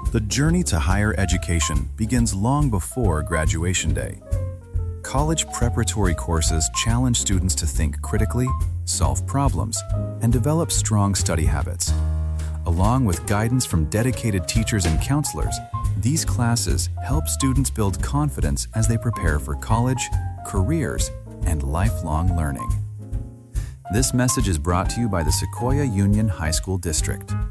The journey to higher education begins long before graduation day. College preparatory courses challenge students to think critically, solve problems, and develop strong study habits. Along with guidance from dedicated teachers and counselors, these classes help students build confidence as they prepare for college, careers, and lifelong learning. This message is brought to you by the Sequoia Union High School District.